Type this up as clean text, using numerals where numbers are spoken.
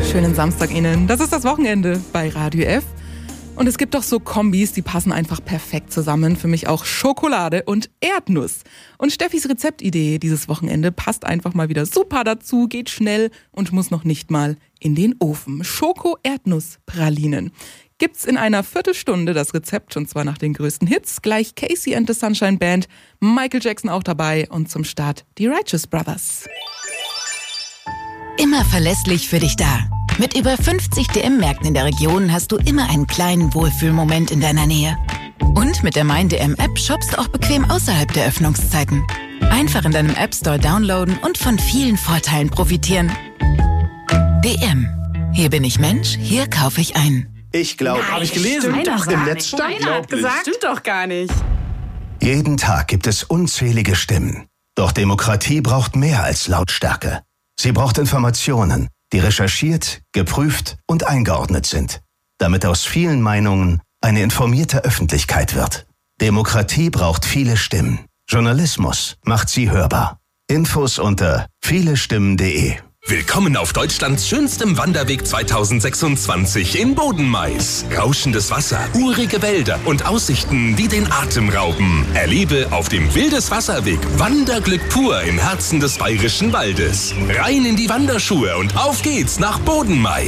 Schönen Samstag Ihnen. Das ist das Wochenende bei Radio F. Und es gibt doch so Kombis, die passen einfach perfekt zusammen. Für mich auch Schokolade und Erdnuss. Und Steffis Rezeptidee dieses Wochenende passt einfach mal wieder super dazu, geht schnell und muss noch nicht mal in den Ofen. Schoko-Erdnuss-Pralinen. Gibt's in einer Viertelstunde das Rezept, und zwar nach den größten Hits. Gleich Casey and the Sunshine Band, Michael Jackson auch dabei und zum Start die Righteous Brothers. Immer verlässlich für dich da. Mit über 50 DM-Märkten in der Region hast du immer einen kleinen Wohlfühlmoment in deiner Nähe. Und mit der MeinDM-App shoppst du auch bequem außerhalb der Öffnungszeiten. Einfach in deinem App-Store downloaden und von vielen Vorteilen profitieren. DM. Hier bin ich Mensch, hier kaufe ich ein. Ich glaube, habe ich gelesen. Im Netz stand. Keiner hat gesagt. Stimmt doch gar nicht. Jeden Tag gibt es unzählige Stimmen. Doch Demokratie braucht mehr als Lautstärke. Sie braucht Informationen, die recherchiert, geprüft und eingeordnet sind, damit aus vielen Meinungen eine informierte Öffentlichkeit wird. Demokratie braucht viele Stimmen. Journalismus macht sie hörbar. Infos unter vielestimmen.de. Willkommen auf Deutschlands schönstem Wanderweg 2026 in Bodenmais. Rauschendes Wasser, urige Wälder und Aussichten, die den Atem rauben. Erlebe auf dem Wildeswasserweg Wanderglück pur im Herzen des bayerischen Waldes. Rein in die Wanderschuhe und auf geht's nach Bodenmais.